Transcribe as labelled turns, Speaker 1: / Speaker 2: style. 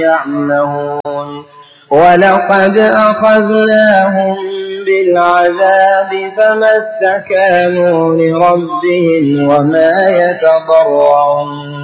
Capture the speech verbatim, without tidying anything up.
Speaker 1: يعمهون ولقد أخذناهم بالعذاب فما استكانوا لربهم وما يتضرعون